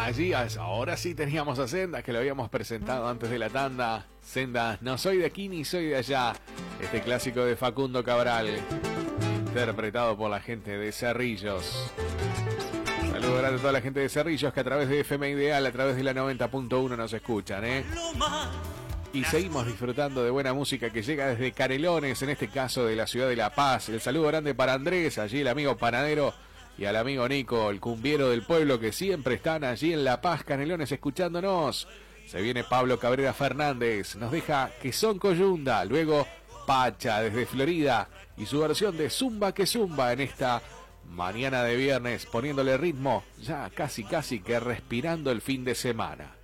Allí, ahora sí teníamos a Sendas, que lo habíamos presentado antes de la tanda. Sendas, no soy de aquí ni soy de allá. Este clásico de Facundo Cabral, interpretado por la gente de Cerrillos. Saludos grande a toda la gente de Cerrillos que a través de FM Ideal, a través de la 90.1 nos escuchan, Y seguimos disfrutando de buena música que llega desde Canelones, en este caso de la ciudad de La Paz. El saludo grande para Andrés, allí el amigo panadero, y al amigo Nico, el cumbiero del pueblo, que siempre están allí en La Paz, Canelones, escuchándonos. Se viene Pablo Cabrera Fernández, nos deja Que Son Coyunda, luego Pacha desde Florida y su versión de Zumba que Zumba en esta mañana de viernes, poniéndole ritmo, ya casi que respirando el fin de semana.